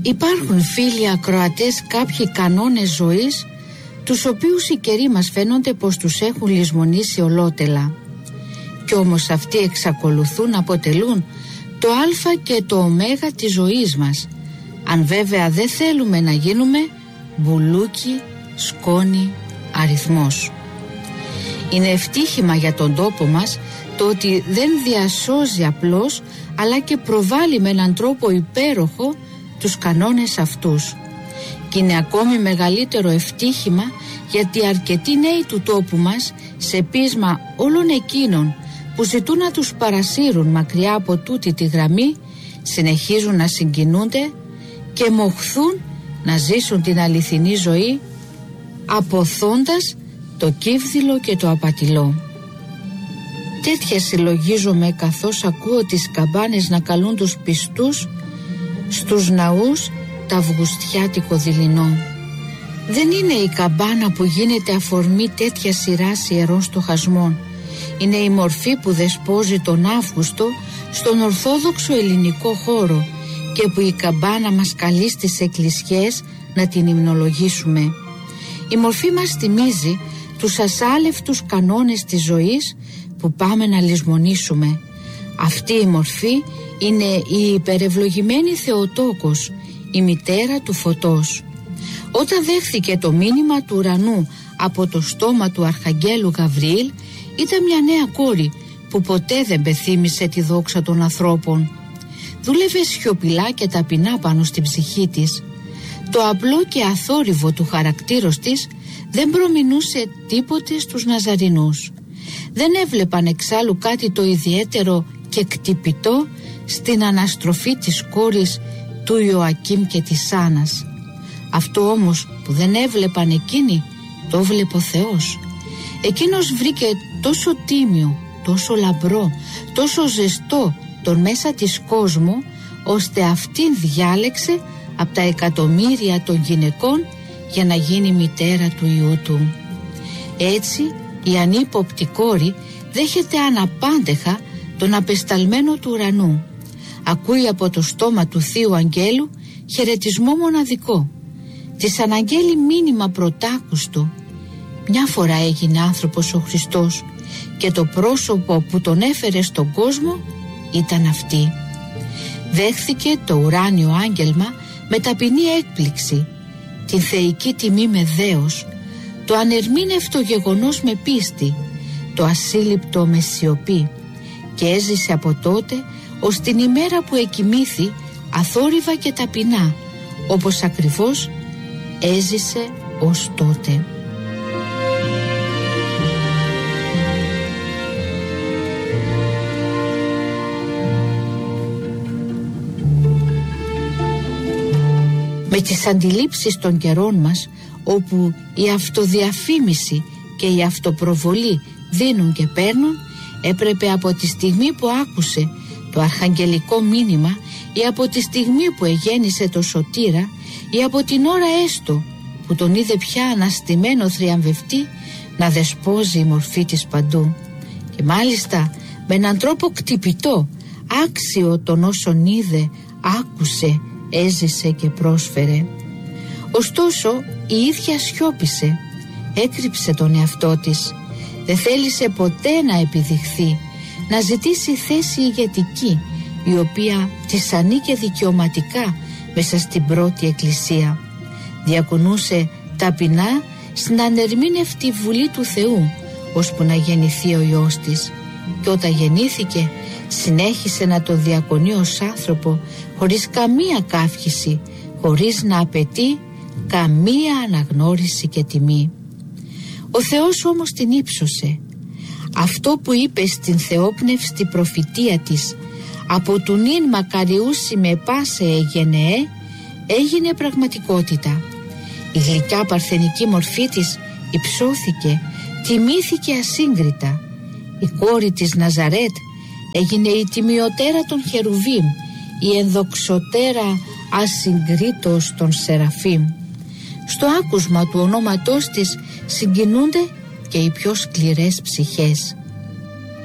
Υπάρχουν, φίλοι ακροατές, κάποιοι κανόνες ζωής, τους οποίους οι καιροί μας φαίνονται πως τους έχουν λησμονήσει ολότελα. Κι όμως αυτοί εξακολουθούν να αποτελούν το α και το ω της ζωής μας, αν βέβαια δεν θέλουμε να γίνουμε μπουλούκι, σκόνη, αριθμός. Είναι ευτύχημα για τον τόπο μας το ότι δεν διασώζει απλώς, αλλά και προβάλλει με έναν τρόπο υπέροχο τους κανόνες αυτούς. Και είναι ακόμη μεγαλύτερο ευτύχημα γιατί αρκετοί νέοι του τόπου μας, σε πείσμα όλων εκείνων που ζητούν να τους παρασύρουν μακριά από τούτη τη γραμμή, συνεχίζουν να συγκινούνται και μοχθούν να ζήσουν την αληθινή ζωή, αποθώντας το κύβδηλο και το απατηλό. Τέτοια συλλογίζομαι καθώς ακούω τις καμπάνες να καλούν τους πιστούς στους ναούς τα αυγουστιάτικο δειλινό. Δεν είναι η καμπάνα που γίνεται αφορμή τέτοια σειράς ιερών στοχασμών. Είναι η μορφή που δεσπόζει τον Αύγουστο στον ορθόδοξο ελληνικό χώρο και που η καμπάνα μας καλεί στις εκκλησιές να την υμνολογήσουμε. Η μορφή μας θυμίζει τους ασάλευτους κανόνες της ζωής που πάμε να λησμονήσουμε. Αυτή η μορφή είναι η υπερευλογημένη Θεοτόκος, η μητέρα του φωτός. Όταν δέχθηκε το μήνυμα του ουρανού από το στόμα του Αρχαγγέλου Γαβριήλ, ήταν μια νέα κόρη που ποτέ δεν πεθύμησε τη δόξα των ανθρώπων. Δούλευε σιωπηλά και ταπεινά πάνω στην ψυχή της. Το απλό και αθόρυβο του χαρακτήρος της δεν προμηνούσε τίποτε στους Ναζαρινούς. Δεν έβλεπαν εξάλλου κάτι το ιδιαίτερο και κτυπητό στην αναστροφή της κόρης του Ιωακήμ και της Άννας. Αυτό όμως που δεν έβλεπαν εκείνοι, το έβλεπε ο Θεός. Εκείνος βρήκε τόσο τίμιο, τόσο λαμπρό, τόσο ζεστό τον μέσα της κόσμου, ώστε αυτήν διάλεξε από τα εκατομμύρια των γυναικών για να γίνει μητέρα του Υιού του. Έτσι η ανύποπτη κόρη δέχεται αναπάντεχα τον απεσταλμένο του ουρανού. Ακούει από το στόμα του Θείου Αγγέλου χαιρετισμό μοναδικό. Της αναγγέλει μήνυμα πρωτάκουστο. Μια φορά έγινε άνθρωπος ο Χριστός και το πρόσωπο που τον έφερε στον κόσμο ήταν αυτή. Δέχθηκε το ουράνιο άγγελμα με ταπεινή έκπληξη, την θεϊκή τιμή με δέος, το ανερμήνευτο γεγονός με πίστη, το ασύλληπτο με σιωπή, και έζησε από τότε ως την ημέρα που εκοιμήθη αθόρυβα και ταπεινά, όπως ακριβώς έζησε ως τότε. Με τις αντιλήψεις των καιρών μας, όπου η αυτοδιαφήμιση και η αυτοπροβολή δίνουν και παίρνουν, έπρεπε από τη στιγμή που άκουσε το αρχαγγελικό μήνυμα ή από τη στιγμή που εγέννησε το σωτήρα ή από την ώρα έστω που τον είδε πια αναστημένο θριαμβευτή, να δεσπόζει η μορφή της παντού, και μάλιστα με έναν τρόπο κτυπητό, άξιο των όσων είδε, άκουσε, έζησε και πρόσφερε. Ωστόσο η ίδια σιώπησε, έκρυψε τον εαυτό της, δεν θέλησε ποτέ να επιδειχθεί, να ζητήσει θέση ηγετική, η οποία της ανήκε δικαιωματικά μέσα στην πρώτη εκκλησία. Διακονούσε ταπεινά στην ανερμήνευτη βουλή του Θεού, ώσπου να γεννηθεί ο Υιός της, και όταν γεννήθηκε συνέχισε να το διακονεί ως άνθρωπο, χωρίς καμία καύχηση, χωρίς να απαιτεί καμία αναγνώριση και τιμή. Ο Θεός όμως την ύψωσε. Αυτό που είπε στην θεόπνευστη προφητεία της, από του νυν μακαριούσι με πάσε εγενεέ, έγινε πραγματικότητα. Η γλυκιά παρθενική μορφή της υψώθηκε, τιμήθηκε ασύγκριτα. Η κόρη της Ναζαρέτ έγινε η τιμιωτέρα των Χερουβίμ, η ενδοξωτέρα ασυγκρίτως των Σεραφείμ. Στο άκουσμα του ονόματός της συγκινούνται και οι πιο σκληρές ψυχές.